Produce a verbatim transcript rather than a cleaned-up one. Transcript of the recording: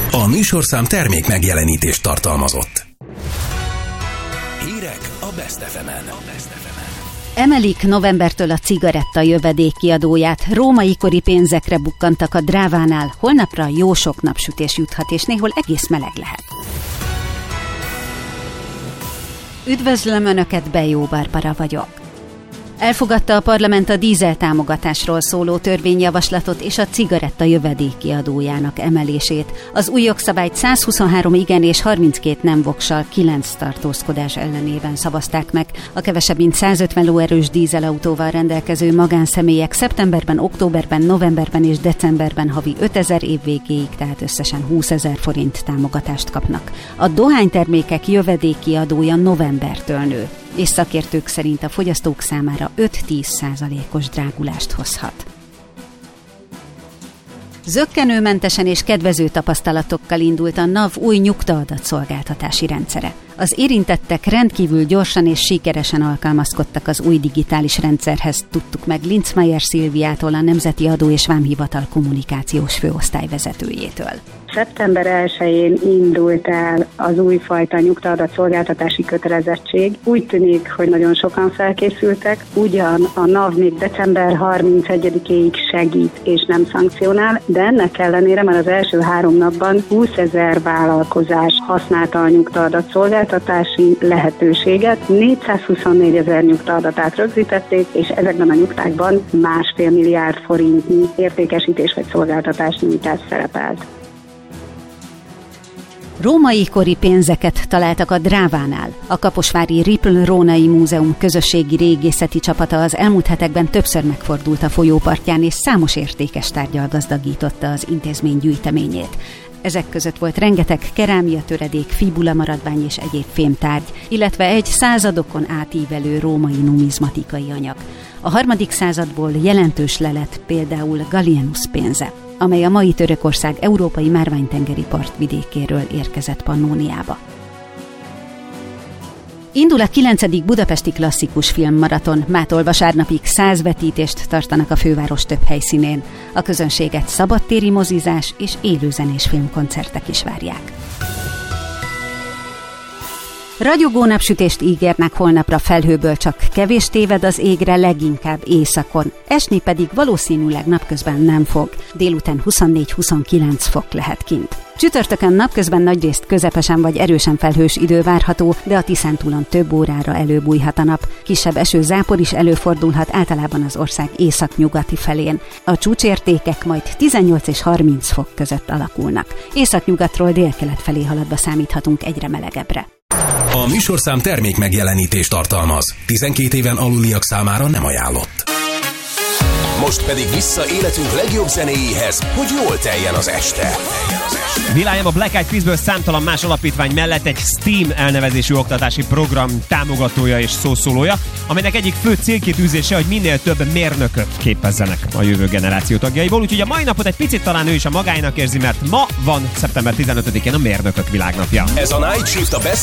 A műsorszám termék megjelenítést tartalmazott. Hírek a Best ef emen. Emelik novembertől a cigaretta jövedék kiadóját, római kori pénzekre bukkantak a Drávánál, holnapra jó sok napsütés juthat, és néhol egész meleg lehet. Üdvözlöm Önöket, Bejó Barbara vagyok. Elfogadta a parlament a dízel támogatásról szóló törvényjavaslatot és a cigaretta jövedéki adójának emelését. Az új jogszabályt százhuszonhárom igen és harminckét nem voksal kilenc tartózkodás ellenében szavazták meg. A kevesebb mint százötven lóerős dízelautóval rendelkező magánszemélyek szeptemberben, októberben, novemberben és decemberben havi ötezer év végéig, tehát összesen húszezer forint támogatást kapnak. A dohánytermékek jövedéki adója novembertől nő, és szakértők szerint a fogyasztók számára öt-tíz százalékos drágulást hozhat. Zökkenőmentesen és kedvező tapasztalatokkal indult a NAV új nyugtaadatszolgáltatási rendszere. Az érintettek rendkívül gyorsan és sikeresen alkalmazkodtak az új digitális rendszerhez, tudtuk meg Linzmeier Szilviától, a Nemzeti Adó és Vámhivatal kommunikációs főosztályvezetőjétől. szeptember elsején indult el az újfajta nyugtaadatszolgáltatási kötelezettség. Úgy tűnik, hogy nagyon sokan felkészültek, ugyan a NAV még december harmincegyedikéig segít és nem szankcionál, de ennek ellenére már az első három napban húszezer vállalkozás használta a nyugtaadatszolgáltatási lehetőséget, négyszázhuszonnégy nyugtaadatát rögzítették, és ezekben a nyugtákban másfél milliárd forintnyi értékesítés vagy szolgáltatás nyújtás szerepelt. Római kori pénzeket találtak a Drávánál. A kaposvári Ripl Rónai Múzeum közösségi régészeti csapata az elmúlt hetekben többször megfordult a folyópartján, és számos értékes tárggyal gazdagította az intézmény gyűjteményét. Ezek között volt rengeteg kerámia töredék, fibula maradvány és egyéb fémtárgy, illetve egy századokon átívelő római numizmatikai anyag. A harmadik századból jelentős lelet például Gallienus pénze, amely a mai Törökország európai márványtengeri partvidékéről érkezett Pannóniába. Indul a kilencedik budapesti klasszikus filmmaraton, mától vasárnapig száz vetítést tartanak a főváros több helyszínén. A közönséget szabadtéri mozizás és élőzenés filmkoncertek is várják. Ragyogó napsütést ígérnek holnapra, felhőből csak kevés téved az égre, leginkább északon. Esni pedig valószínűleg napközben nem fog. Délután huszonnégy-huszonkilenc fok lehet kint. Csütörtökön napközben nagyrészt közepesen vagy erősen felhős idő várható, de a Tiszántúlon több órára előbújhat a nap. Kisebb esőzápor is előfordulhat, általában az ország északnyugati felén. A csúcsértékek majd tizennyolc és harminc fok között alakulnak. Északnyugatról délkelet felé haladva számíthatunk egyre melegebbre. A műsorszám termék megjelenítést tartalmaz. tizenkét éven aluliak számára nem ajánlott. Most pedig vissza életünk legjobb zenéjéhez, hogy jól teljen az este. Világában a Black Eyed Peasből számtalan más alapítvány mellett egy STEAM elnevezésű oktatási program támogatója és szószólója, amelynek egyik fő célkitűzése, hogy minél több mérnököt képezzenek a jövő generáció tagjaiból. Úgyhogy a mai napot egy picit talán ő is a magáinak érzi, mert ma van szeptember tizenötödikén a Mérnökök Világnapja. Ez a Night Shift a Best